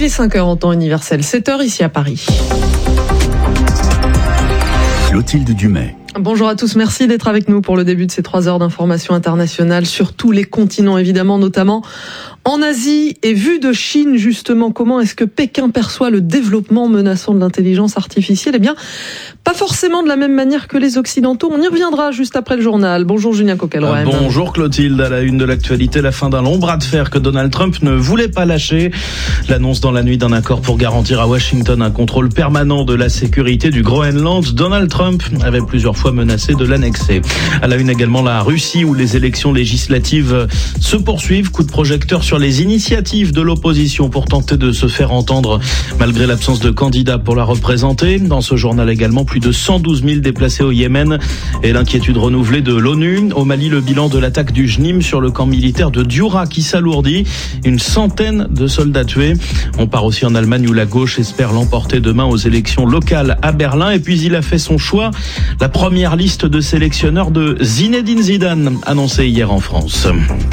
est 5h en temps universel, 7h ici à Paris. Clotilde Dumais. Bonjour à tous, merci d'être avec nous pour le début de ces 3 heures d'information internationale sur tous les continents, évidemment, notamment en Asie. Et vu de Chine, justement, comment est-ce que Pékin perçoit le développement menaçant de l'intelligence artificielle ? Eh bien, pas forcément de la même manière que les Occidentaux. On y reviendra juste après le journal. Bonjour Julien Coquelroem. Bonjour Clotilde, à la une de l'actualité, la fin d'un long bras de fer que Donald Trump ne voulait pas lâcher. L'annonce dans la nuit d'un accord pour garantir à Washington un contrôle permanent de la sécurité du Groenland. Donald Trump avait plusieurs fois menacé de l'annexer. À la une également la Russie où les élections législatives se poursuivent. Coup de projecteur sur les initiatives de l'opposition pour tenter de se faire entendre malgré l'absence de candidats pour la représenter. Dans ce journal également, plus de 112 000 déplacés au Yémen et l'inquiétude renouvelée de l'ONU. Au Mali, le bilan de l'attaque du JNIM sur le camp militaire de Dioura qui s'alourdit. Une centaine de soldats tués. On part aussi en Allemagne où la gauche espère l'emporter demain aux élections locales à Berlin. Et puis il a fait son choix. La première liste de sélectionneurs de Zinedine Zidane annoncée hier en France.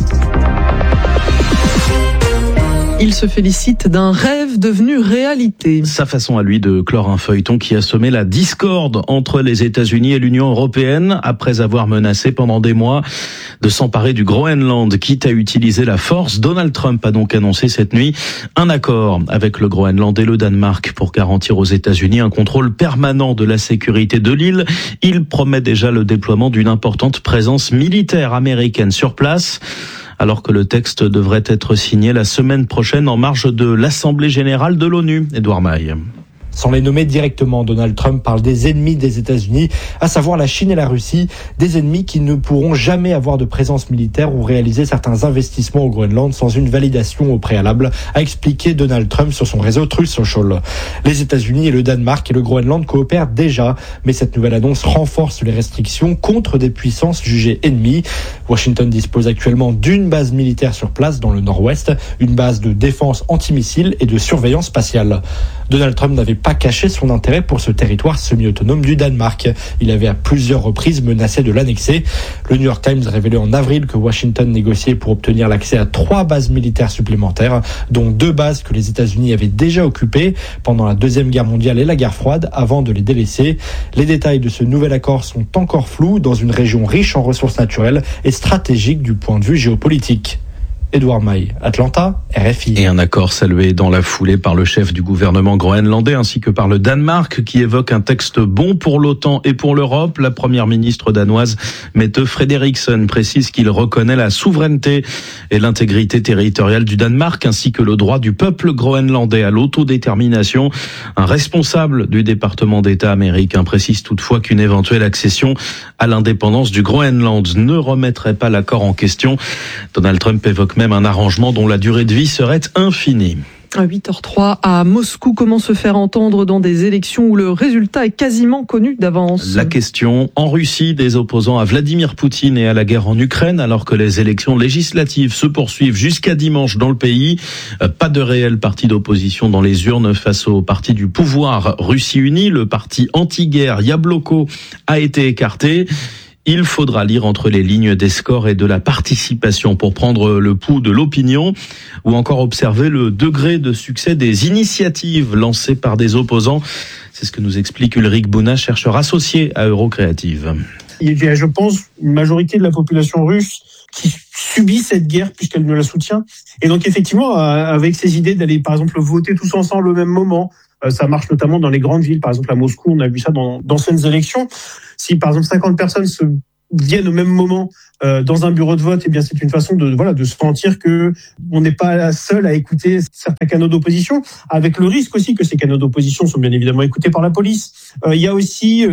Il se félicite d'un rêve devenu réalité. Sa façon à lui de clore un feuilleton qui a semé la discorde entre les États-Unis et l'Union européenne après avoir menacé pendant des mois de s'emparer du Groenland, quitte à utiliser la force. Donald Trump a donc annoncé cette nuit un accord avec le Groenland et le Danemark pour garantir aux États-Unis un contrôle permanent de la sécurité de l'île. Il promet déjà le déploiement d'une importante présence militaire américaine sur place, alors que le texte devrait être signé la semaine prochaine en marge de l'Assemblée générale de l'ONU. Édouard Maille. Sans les nommer directement, Donald Trump parle des ennemis des États-Unis, à savoir la Chine et la Russie, des ennemis qui ne pourront jamais avoir de présence militaire ou réaliser certains investissements au Groenland sans une validation au préalable, a expliqué Donald Trump sur son réseau Truth Social. Les États-Unis et le Danemark et le Groenland coopèrent déjà, mais cette nouvelle annonce renforce les restrictions contre des puissances jugées ennemies. Washington dispose actuellement d'une base militaire sur place dans le nord-ouest, une base de défense antimissile et de surveillance spatiale. Donald Trump n'avait pas caché son intérêt pour ce territoire semi-autonome du Danemark. Il avait à plusieurs reprises menacé de l'annexer. Le New York Times révélait en avril que Washington négociait pour obtenir l'accès à 3 bases militaires supplémentaires, dont 2 bases que les États-Unis avaient déjà occupées pendant la Deuxième Guerre mondiale et la guerre froide avant de les délaisser. Les détails de ce nouvel accord sont encore flous dans une région riche en ressources naturelles et stratégique du point de vue géopolitique. Édouard Maille, Atlanta, RFI. Et un accord salué dans la foulée par le chef du gouvernement groenlandais ainsi que par le Danemark qui évoque un texte bon pour l'OTAN et pour l'Europe. La première ministre danoise, Mette Frederiksen, précise qu'il reconnaît la souveraineté et l'intégrité territoriale du Danemark ainsi que le droit du peuple groenlandais à l'autodétermination. Un responsable du département d'État américain précise toutefois qu'une éventuelle accession à l'indépendance du Groenland ne remettrait pas l'accord en question. Donald Trump évoque même un arrangement dont la durée de vie serait infinie. À 8h03 à Moscou, comment se faire entendre dans des élections où le résultat est quasiment connu d'avance ? La question en Russie des opposants à Vladimir Poutine et à la guerre en Ukraine, alors que les élections législatives se poursuivent jusqu'à dimanche dans le pays. Pas de réel parti d'opposition dans les urnes face au parti du pouvoir Russie Unie. Le parti anti-guerre Yabloko a été écarté. Il faudra lire entre les lignes des scores et de la participation pour prendre le pouls de l'opinion ou encore observer le degré de succès des initiatives lancées par des opposants. C'est ce que nous explique Ulrich Bouna, chercheur associé à Eurocréative. Il y a, je pense, une majorité de la population russe qui subit cette guerre puisqu'elle ne la soutient. Et donc effectivement, avec ces idées d'aller par exemple voter tous ensemble au même moment, ça marche notamment dans les grandes villes. Par exemple, à Moscou, on a vu ça dans d'anciennes élections. Si, par exemple, 50 personnes se viennent au même moment dans un bureau de vote, eh bien, c'est une façon de se sentir que on n'est pas seul à écouter certains canaux d'opposition, avec le risque aussi que ces canaux d'opposition sont bien évidemment écoutés par la police. Il y a aussi